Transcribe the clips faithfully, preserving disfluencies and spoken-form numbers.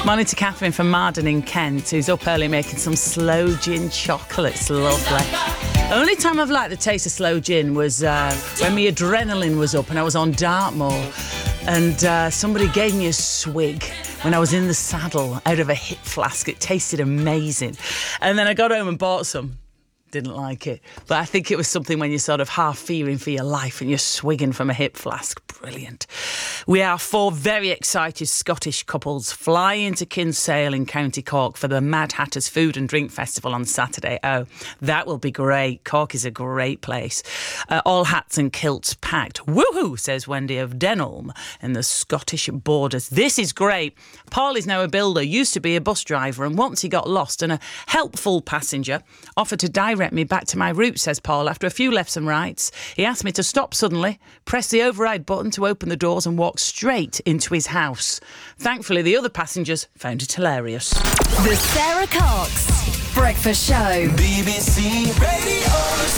Morning to Catherine from Marden in Kent, who's up early making some sloe gin chocolates. Lovely. Only time I've liked the taste of sloe gin was uh, when my adrenaline was up and I was on Dartmoor, and uh, somebody gave me a swig when I was in the saddle out of a hip flask. It tasted amazing. And then I got home and bought some. Didn't like it. But I think it was something when you're sort of half fearing for your life and you're swigging from a hip flask. Brilliant. We are four very excited Scottish couples flying to Kinsale in County Cork for the Mad Hatters Food and Drink Festival on Saturday. Oh, that will be great. Cork is a great place. Uh, all hats and kilts packed. Woohoo, says Wendy of Denholm in the Scottish borders. This is great. Paul is now a builder, used to be a bus driver, and once he got lost and a helpful passenger offered to direct me back to my roots, says Paul. After a few lefts and rights, he asked me to stop suddenly, press the override button to open the doors and walk straight into his house. Thankfully, the other passengers found it hilarious. The Sarah Cox Breakfast Show. B B C Radio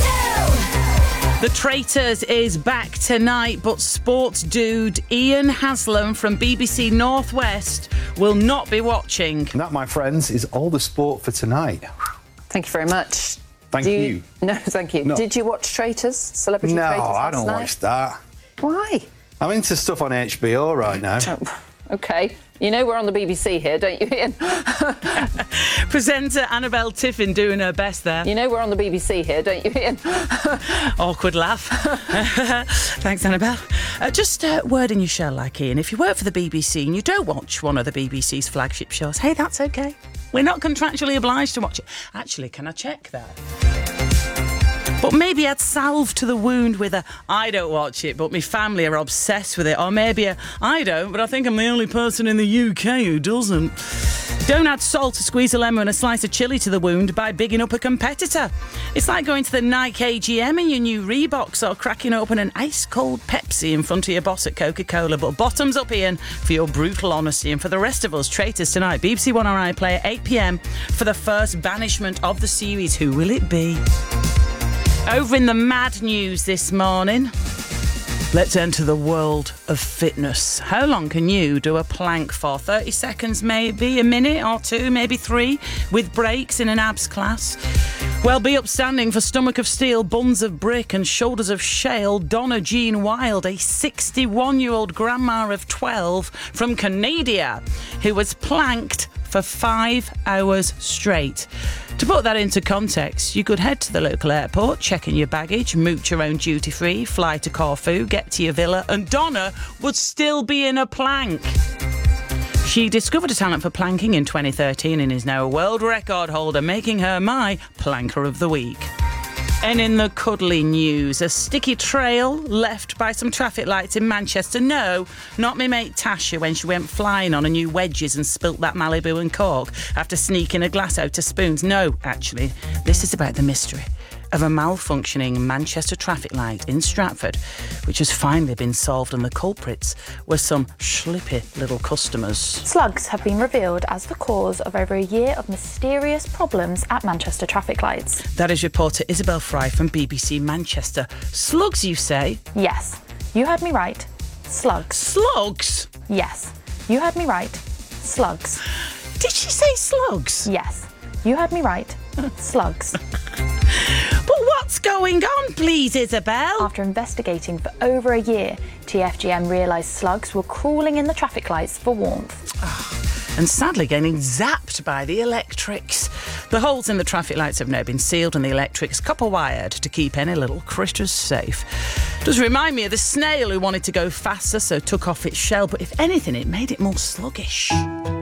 two. The Traitors is back tonight, but sports dude Ian Haslam from B B C Northwest will not be watching. And that, my friends, is all the sport for tonight. Thank you very much. Thank Do you. you. No, thank you. No. Did you watch Traitors? Celebrity No, Traitors I last don't night? watch that. Why? I'm into stuff on H B O right now. Oh, okay. You know we're on the B B C here, don't you, Ian? Presenter Annabelle Tiffin doing her best there. You know we're on the B B C here, don't you, Ian? Awkward laugh. Thanks, Annabelle. Uh, just a word in your shell, like Ian. If you work for the B B C and you don't watch one of the B B C's flagship shows, hey, that's okay. We're not contractually obliged to watch it. Actually, can I check that? But maybe add salve to the wound with a I don't watch it, but my family are obsessed with it. Or maybe a I don't, but I think I'm the only person in the U K who doesn't. Don't add salt, to squeeze a lemon and a slice of chilli to the wound by bigging up a competitor. It's like going to the Nike A G M in your new Reeboks or cracking open an ice-cold Pepsi in front of your boss at Coca-Cola. But bottoms up, Ian, for your brutal honesty. And for the rest of us, Traitors tonight, B B C One R iPlayer, eight p m for the first banishment of the series. Who will it be? Over in the mad news this morning, let's enter the world of fitness. How long can you do a plank for? thirty seconds maybe, a minute or two, maybe three, with breaks in an abs class? Well, be upstanding for stomach of steel, buns of brick and shoulders of shale. Donna Jean Wild, a sixty-one-year-old grandma of twelve from Canada, who was planked for five hours straight. To put that into context, you could head to the local airport, check in your baggage, mooch your own duty-free, fly to Corfu, get to your villa, and Donna would still be in a plank. She discovered a talent for planking in twenty thirteen and is now a world record holder, making her my Planker of the Week. And in the cuddly news, a sticky trail left by some traffic lights in Manchester. No, not me mate Tasha when she went flying on her new wedges and spilt that Malibu and cork after sneaking a glass out of spoons. No, actually, this is about the mystery of a malfunctioning Manchester traffic light in Stratford, which has finally been solved, and the culprits were some slippy little customers. Slugs have been revealed as the cause of over a year of mysterious problems at Manchester traffic lights. That is reporter Isabel Fry from B B C Manchester. Slugs, you say? Yes, you heard me right. Slugs. Slugs? Yes, you heard me right. Slugs. Did she say slugs? Yes, you heard me right. Slugs. But what's going on, please, Isabel? After investigating for over a year, T F G M realised slugs were crawling in the traffic lights for warmth. Oh, and sadly getting zapped by the electrics. The holes in the traffic lights have now been sealed and the electrics copper wired to keep any little critters safe. Does remind me of the snail who wanted to go faster, so took off its shell, but if anything, it made it more sluggish.